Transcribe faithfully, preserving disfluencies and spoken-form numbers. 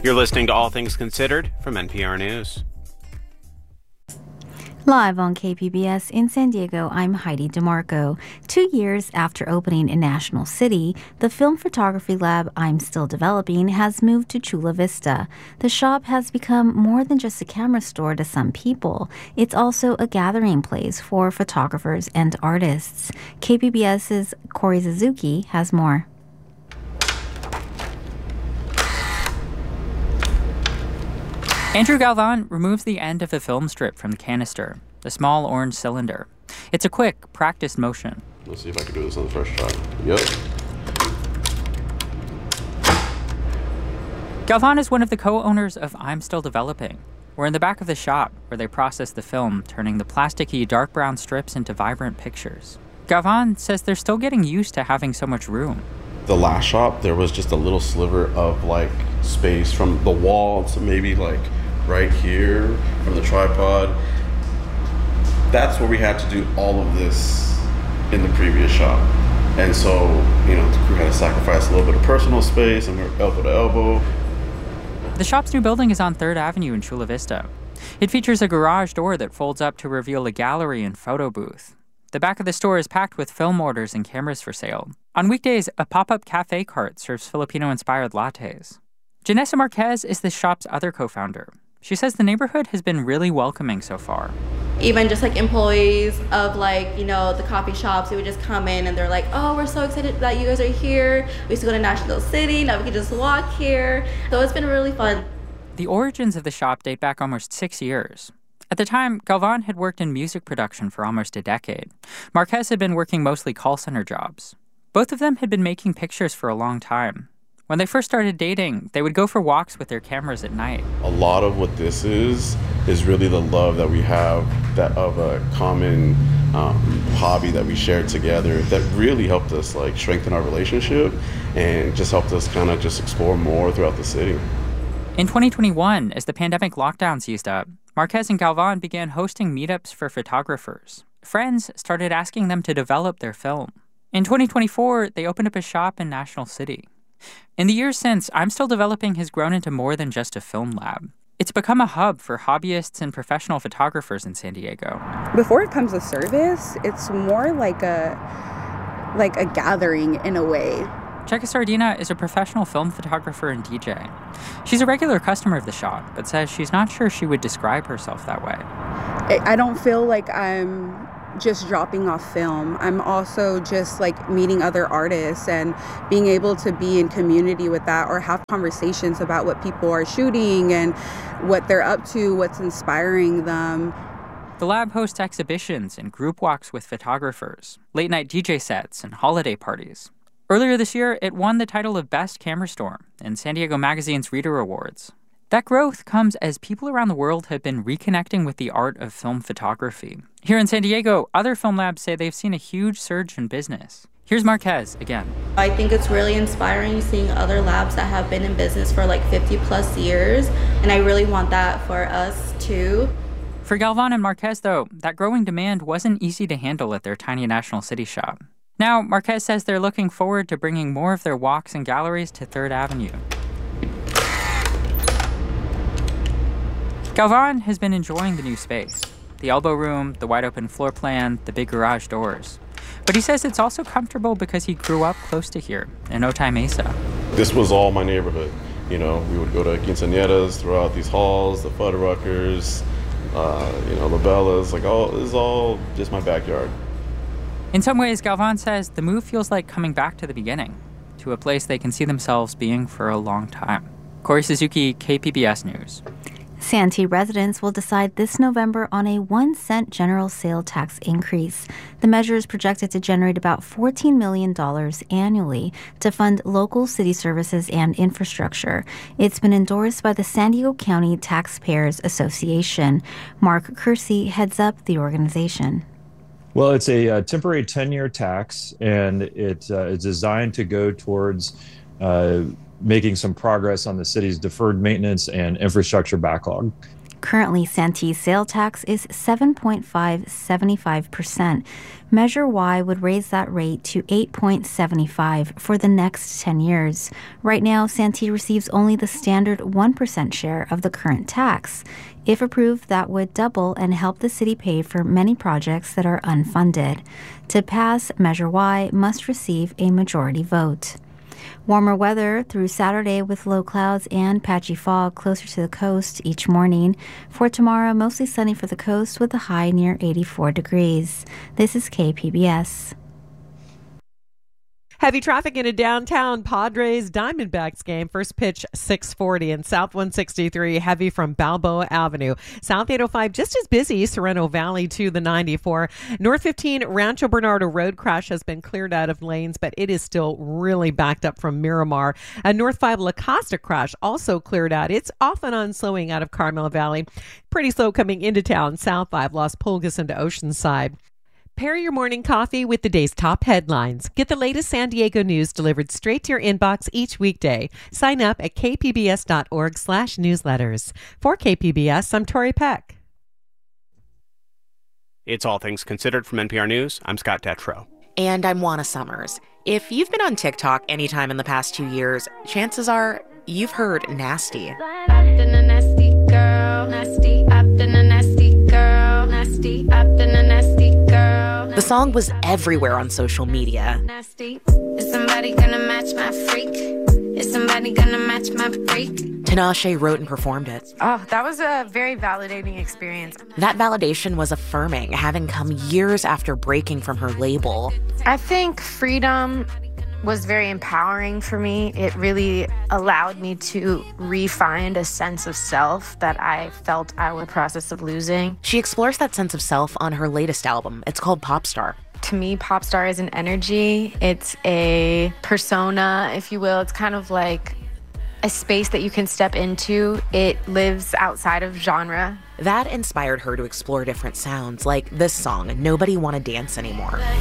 You're listening to All Things Considered from N P R News. Live on K P B S in San Diego, I'm Heidi DeMarco. Two years after opening in National City, the film photography lab I'm still developing has moved to Chula Vista. The shop has become more than just a camera store to some people. It's also a gathering place for photographers and artists. KPBS's Corey Suzuki has more. Andrew Galvan removes the end of the film strip from the canister, the small orange cylinder. It's a quick, practiced motion. Let's see if I can do this on the first try. Yep. Galvan is one of the co-owners of I'm Still Developing. We're in the back of the shop where they process the film, turning the plasticky dark brown strips into vibrant pictures. Galvan says they're still getting used to having so much room. The last shop, there was just a little sliver of like space from the wall to maybe like right here from the tripod. That's where we had to do all of this in the previous shop. And so, you know, the crew had to sacrifice a little bit of personal space and we're elbow to elbow. The shop's new building is on third Avenue in Chula Vista. It features a garage door that folds up to reveal a gallery and photo booth. The back of the store is packed with film orders and cameras for sale. On weekdays, a pop-up cafe cart serves Filipino-inspired lattes. Janessa Marquez is the shop's other co-founder. She says the neighborhood has been really welcoming so far. Even just like employees of like, you know, the coffee shops, they would just come in and they're like, oh, we're so excited that you guys are here. We used to go to National City, now we can just walk here. So it's been really fun. The origins of the shop date back almost six years. At the time, Galvan had worked in music production for almost a decade. Marquez had been working mostly call center jobs. Both of them had been making pictures for a long time. When they first started dating, they would go for walks with their cameras at night. A lot of what this is, is really the love that we have that of a common um, hobby that we shared together that really helped us like strengthen our relationship and just helped us kind of just explore more throughout the city. In twenty twenty-one, as the pandemic lockdowns eased up, Marquez and Galvan began hosting meetups for photographers. Friends started asking them to develop their film. In twenty twenty-four, they opened up a shop in National City. In the years since, I'm Still Developing has grown into more than just a film lab. It's become a hub for hobbyists and professional photographers in San Diego. Before it comes to service, it's more like a like a gathering in a way. Cheka Sardina is a professional film photographer and D J. She's a regular customer of the shop, but says she's not sure she would describe herself that way. I don't feel like I'm just dropping off film. I'm also just like meeting other artists and being able to be in community with that or have conversations about what people are shooting and what they're up to, what's inspiring them. The lab hosts exhibitions and group walks with photographers, late-night D J sets, and holiday parties. Earlier this year, it won the title of Best Camera Store in San Diego Magazine's Reader Awards. That growth comes as people around the world have been reconnecting with the art of film photography. Here in San Diego, other film labs say they've seen a huge surge in business. Here's Marquez again. I think it's really inspiring seeing other labs that have been in business for like fifty plus years, and I really want that for us too. For Galvan and Marquez, though, that growing demand wasn't easy to handle at their tiny National City shop. Now, Marquez says they're looking forward to bringing more of their walks and galleries to third Avenue. Galvan has been enjoying the new space. The elbow room, the wide-open floor plan, the big garage doors. But he says it's also comfortable because he grew up close to here, in Otay Mesa. This was all my neighborhood. You know, we would go to quinceañeras throughout these halls, the Fuddruckers, uh, you know, Labellas, like all, this is all just my backyard. In some ways, Galvan says the move feels like coming back to the beginning, to a place they can see themselves being for a long time. Corey Suzuki, K P B S News. Santee residents will decide this November on a one cent general sale tax increase. The measure is projected to generate about fourteen million dollars annually to fund local city services and infrastructure. It's been endorsed by the San Diego County Taxpayers Association. Mark Kersey heads up the organization. Well, it's a uh, temporary ten-year tax, and it uh, is designed to go towards uh, making some progress on the city's deferred maintenance and infrastructure backlog. Currently, Santee's sale tax is seven point five seven five percent. Measure Y would raise that rate to eight point seven five for the next ten years. Right now, Santee receives only the standard one percent share of the current tax. If approved, that would double and help the city pay for many projects that are unfunded. To pass, Measure Y must receive a majority vote. Warmer weather through Saturday with low clouds and patchy fog closer to the coast each morning. For tomorrow, mostly sunny for the coast with a high near eighty-four degrees. This is K P B S. Heavy traffic in a downtown Padres Diamondbacks game. First pitch six forty and South one sixty-three heavy from Balboa Avenue. South eight oh five just as busy. Sorrento Valley to the ninety-four. North fifteen Rancho Bernardo road crash has been cleared out of lanes, but it is still really backed up from Miramar. A North five La Costa crash also cleared out. It's off and on slowing out of Carmel Valley. Pretty slow coming into town. South five Las Pulgas into Oceanside. Pair your morning coffee with the day's top headlines. Get the latest San Diego news delivered straight to your inbox each weekday. Sign up at kpbs.org slash newsletters. For K P B S, I'm Tori Peck. It's All Things Considered from N P R News. I'm Scott Detrow. And I'm Juana Summers. If you've been on TikTok anytime in the past two years, chances are you've heard nasty. I've been a nasty girl, nasty. I've been a nasty girl, nasty. I've been a nasty girl. The song was everywhere on social media. Nasty. Is somebody gonna match my freak? Is somebody gonna match my freak? Tinashe wrote and performed it. Oh, that was a very validating experience. That validation was affirming, having come years after breaking from her label. I think freedom was very empowering for me. It really allowed me to re-find a sense of self that I felt I was in the process of losing. She explores that sense of self on her latest album. It's called Popstar. To me, Popstar is an energy. It's a persona, if you will. It's kind of like a space that you can step into. It lives outside of genre. That inspired her to explore different sounds, like this song, Nobody Wanna Dance Anymore.